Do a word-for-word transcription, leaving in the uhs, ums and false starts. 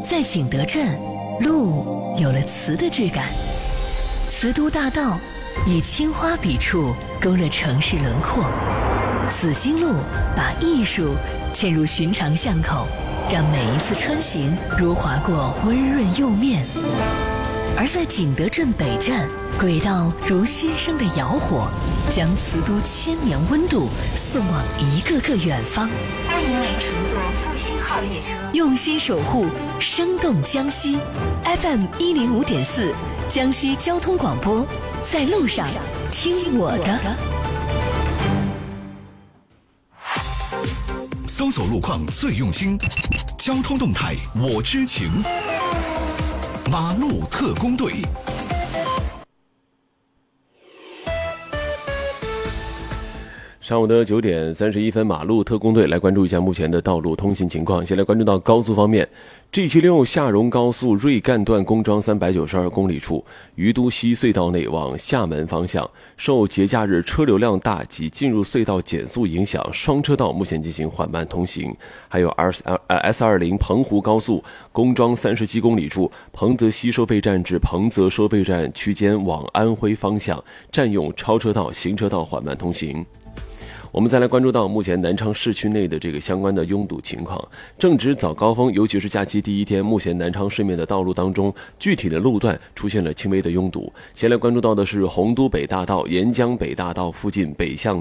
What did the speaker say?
在景德镇，路有了瓷的质感。瓷都大道以青花笔触勾勒城市轮廓，紫金路把艺术嵌入寻常巷口，让每一次穿行如划过温润釉面。而在景德镇北站，轨道如新生的窑火，将瓷都千年温度送往一个个远方。 欢迎您乘坐复兴号列车， 用心守护生动江西。 F M 一零五点四，江西交通广播，在路上听我的。 搜索路况最用心，交通动态我知情。马路特工队。 上午的九点三十一分，马路特工队来关注一下目前的道路通行情况。先来关注到高速方面 ，G 七六下荣高速瑞干段公庄三百九十二公里处，于都西隧道内往厦门方向，受节假日车流量大及进入隧道减速影响，双车道目前进行缓慢通行。还有 S 二零澎湖高速公庄三十七公里处，彭泽西收费站至彭泽收费站区间往安徽方向，占用超车道、行车道缓慢通行。我们再来关注到目前南昌市区内的这个相关的拥堵情况。正值早高峰，尤其是假期第一天，目前南昌市面的道路当中，具体的路段出现了轻微的拥堵。先来关注到的是洪都北大道沿江北大道附近北向